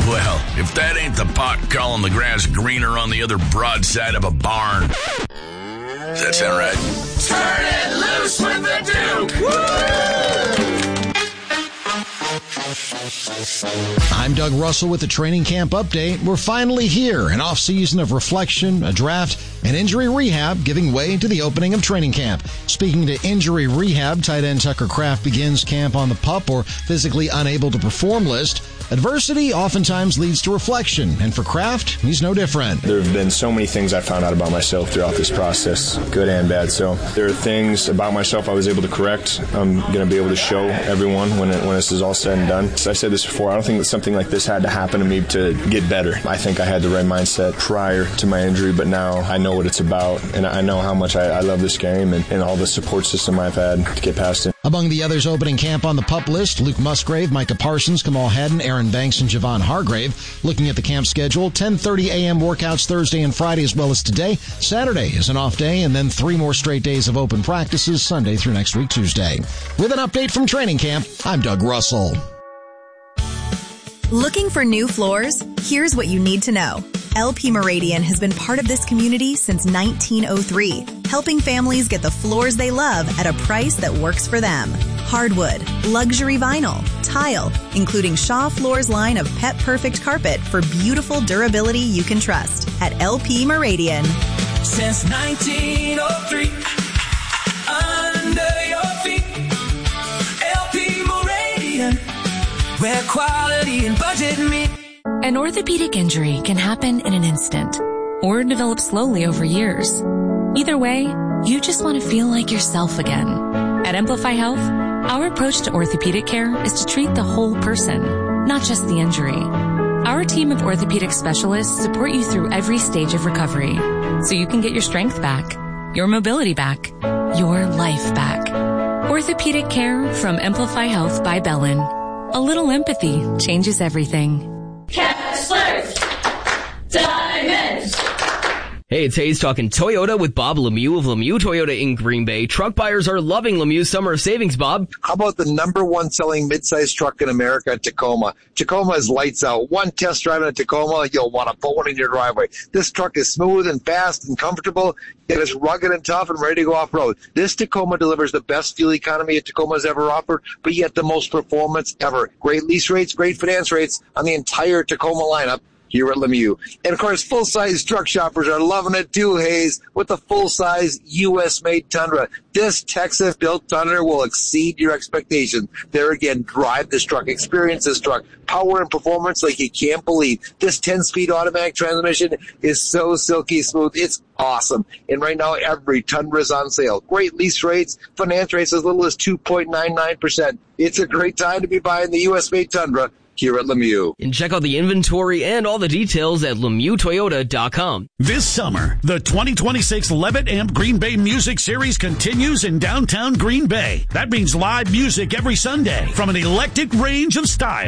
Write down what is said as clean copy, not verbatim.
Well, if that ain't the pot calling the grass greener on the other broadside of a barn. Does that sound right? Turn it loose with the Duke! I'm Doug Russell with the training camp update. We're finally here, an off-season of reflection, a draft, and injury rehab giving way to the opening of training camp. Speaking to injury rehab, tight end Tucker Kraft begins camp on the PUP or physically unable to perform list. Adversity oftentimes leads to reflection, and for Kraft, he's no different. There have been so many things I found out about myself throughout this process, good and bad. So there are things about myself I was able to correct. I'm going to be able to show everyone when this is all said and done. So I said this before, I don't think that something like this had to happen to me to get better. I think I had the right mindset prior to my injury, but now I know what it's about, and I know how much I love this game and all the support system I've had to get past it. Among the others opening camp on the PUP list, Luke Musgrave, Micah Parsons, Kamal Haddon, Aaron Banks, and Javon Hargrave. Looking at the camp schedule, 10:30 a.m. workouts Thursday and Friday as well as today. Saturday is an off day, and then 3 more straight days of open practices Sunday through next week Tuesday. With an update from training camp, I'm Doug Russell. Looking for new floors? Here's what you need to know. LP Meridian has been part of this community since 1903, helping families get the floors they love at a price that works for them. Hardwood, luxury vinyl, tile, including Shaw Floors' line of Pet Perfect carpet for beautiful durability you can trust at LP Meridian. Since 1903, under your feet, LP Meridian, where quality and budget meet. An orthopedic injury can happen in an instant or develop slowly over years. Either way, you just want to feel like yourself again. At Amplify Health, our approach to orthopedic care is to treat the whole person, not just the injury. Our team of orthopedic specialists support you through every stage of recovery so you can get your strength back, your mobility back, your life back. Orthopedic care from Amplify Health by Bellin. A little empathy changes everything. Kessler's Diamonds. Hey, it's Hayes talking Toyota with Bob Lemieux of Lemieux Toyota in Green Bay. Truck buyers are loving Lemieux's summer of savings, Bob. How about the number one selling midsize truck in America, Tacoma? Tacoma is lights out. One test drive in a Tacoma, you'll want to put one in your driveway. This truck is smooth and fast and comfortable. It is rugged and tough and ready to go off-road. This Tacoma delivers the best fuel economy a Tacoma has ever offered, but yet the most performance ever. Great lease rates, great finance rates on the entire Tacoma lineup here at Lemieux. And of course, full-size truck shoppers are loving it too, Hayes, with the full-size U.S.-made Tundra. This Texas-built Tundra will exceed your expectations. There again, drive this truck, experience this truck, power and performance like you can't believe. This 10-speed automatic transmission is so silky smooth. It's awesome. And right now, every Tundra is on sale. Great lease rates, finance rates as little as 2.99%. It's a great time to be buying the U.S.-made Tundra here at Lemieux. And check out the inventory and all the details at LemieuxToyota.com. This summer, the 2026 Levitt Amp Green Bay Music Series continues in downtown Green Bay. That means live music every Sunday from an eclectic range of styles.